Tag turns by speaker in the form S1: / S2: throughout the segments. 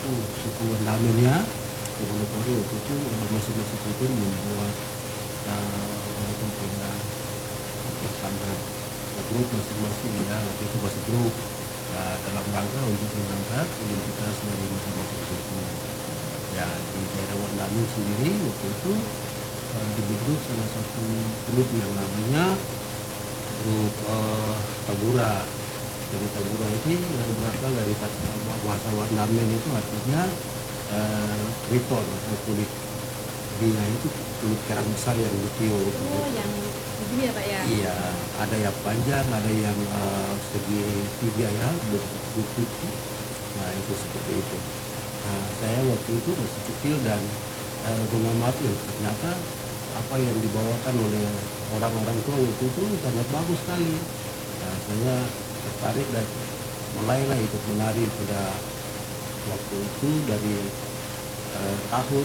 S1: suku Wandamen di Manokwari waktu itu masing-masing suku membuat mereka punya standar grup masing-masing ya, waktu itu masih grup dalam rangka untuk mengangkat identitas dari masing-masing suku. Ya di daerah Wandamen sendiri waktu itu dibentuk salah satu grup yang namanya grup Tabura. Jadi Tabura ini berasal dari bahasa Wandamen itu artinya riton atau kulit dia itu kulit kerang besar yang ditiup.
S2: Oh, yang begini ya Pak ya?
S1: Iya, ada yang panjang, ada yang segi tiga ya, bukit. Nah itu seperti itu. Nah, saya waktu itu masih kecil dan mengamati ternyata apa yang dibawakan oleh orang-orang tua waktu itu sangat bagus sekali. Nah, saya tertarik dan mulailah ikut menari pada waktu itu dari tahun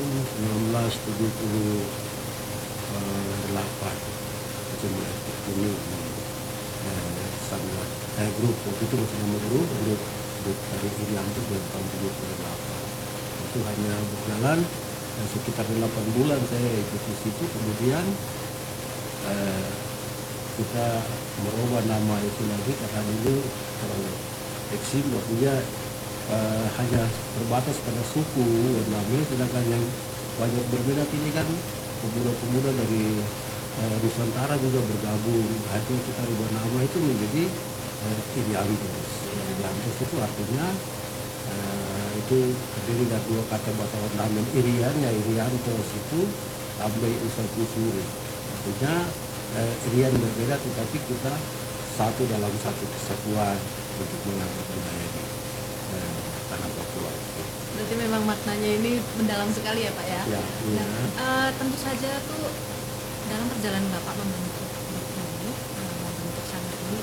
S1: 1978 ini sangat grup waktu itu masih nama grup dari Irian itu dari tahun 78 itu hanya berjalan sekitar 8 bulan saya ikut di situ, kemudian kita merubah nama itu lagi karena dulu terlalu eksim waktunya hanya terbatas pada suku Wandamen, sedangkan yang banyak berminat ini kan pemuda-pemuda dari Nusantara juga bergabung. Akhirnya kita rubah nama itu menjadi Iriantos. Iriantos itu artinya itu terdiri dari dua kata bahasa Wandamen, Irian ya Iriantos itu tambah usai kusuri. Artinya Irian berbeda tetapi kita satu dalam satu kesatuan untuk mengangkat budaya di tanah Papua.
S2: Berarti memang maknanya ini mendalam sekali ya Pak ya?
S1: Ya,
S2: nah, tentu saja tuh dalam perjalanan Bapak membentuk grup ini, membentuk sanggar ini,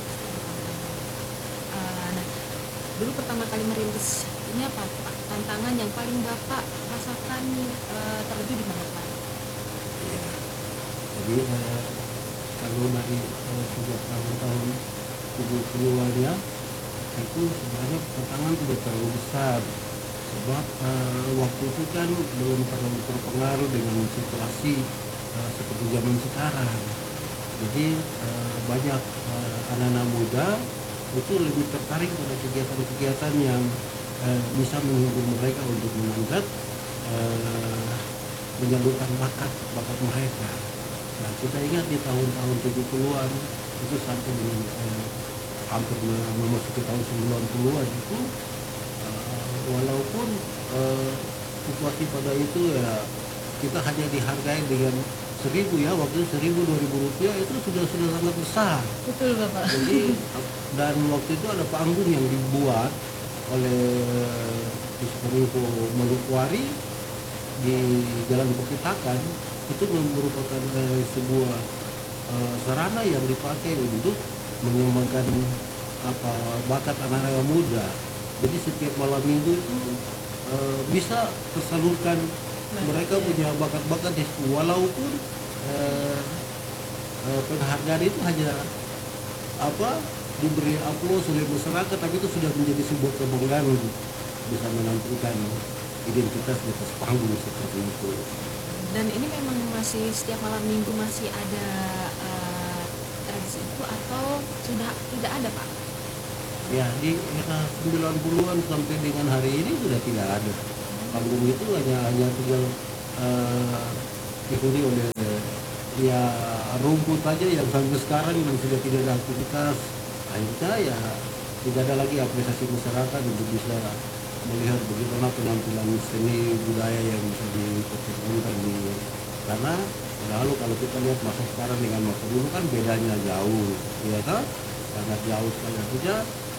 S2: nah dulu pertama kali merintis ini apa Pak? Tantangan yang paling Bapak rasakan terlebih di mana Pak?
S1: Ya, jadi kalau dari sejak tahun-tahun 70-an itu sebenarnya tantangan tidak terlalu besar sebab waktu itu kan belum terlalu terpengaruh dengan situasi seperti zaman sekarang. Jadi banyak anak-anak muda itu lebih tertarik pada kegiatan-kegiatan yang bisa menghibur mereka untuk mengangkat menyalurkan bakat mereka. Nah, kita ingat di tahun-tahun 70-an itu sampai dengan hampir memasuki tahun 90-an itu walaupun situasi pada itu ya kita hanya dihargai dengan 1.000 ya, waktu itu 1.000-2.000 rupiah itu sudah sangat besar.
S2: Betul Bapak.
S1: Jadi dan waktu itu ada panggung yang dibuat oleh Diskominfo Manokwari di Jalan Perpitakan, itu merupakan sebuah sarana yang dipakai untuk mengembangkan bakat anak-anak muda. Jadi setiap malam minggu itu bisa tersalurkan mereka punya bakat-bakat walaupun penghargaan itu hanya diberi aplaus oleh masyarakat, tapi itu sudah menjadi sebuah kebanggaan untuk bisa menampilkan identitas di atas panggung seperti itu.
S2: Dan ini memang masih setiap malam minggu masih ada tradisi itu atau sudah tidak ada Pak?
S1: Ya, di era 90-an sampai dengan hari ini sudah tidak ada. Panggung itu hanya tinggal dihuni oleh ya rumput aja yang sampai sekarang yang sudah tidak ada aktivitas. Akhirnya ya tidak ada lagi apresiasi masyarakat untuk bisa melihat bagaimana penampilan seni budaya yang bisa dipertontonkan di sana. Lalu kalau kita lihat masa sekarang dengan masa dulu kan bedanya jauh, ya kan? Sangat jauh sekali. Artinya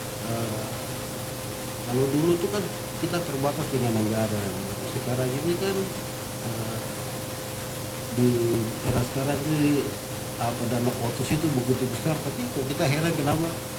S1: kalau dulu itu kan kita terbatas dengan anggaran. Sekarang ini kan di era sekarang ini dana otsus itu begitu besar, tapi kok kita heran kenapa